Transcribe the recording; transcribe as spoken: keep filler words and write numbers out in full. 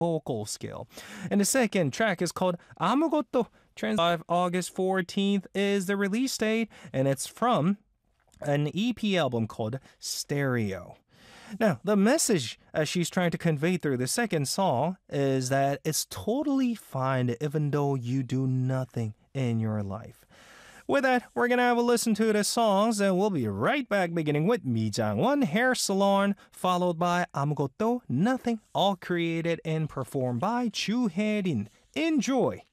vocal skill. And the second track is called 아무것도. Trans- August fourteenth is the release date, and it's from an E P album called Stereo. Now, the message uh, she's trying to convey through the second song is that it's totally fine even though you do nothing in your life. With that, we're going to have a listen to the songs, and we'll be right back, beginning with Mi Jang-won, Hair Salon, followed by 아무것도, Nothing, all created and performed by Chu Hae-rin. Enjoy!